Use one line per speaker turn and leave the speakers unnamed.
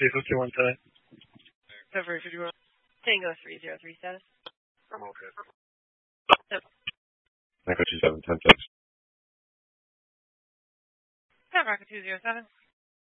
Diesel 217.
February 51. Tango 303 status.
I'm okay.
Yep.
Echo 27, 10-6.
Rocket 207.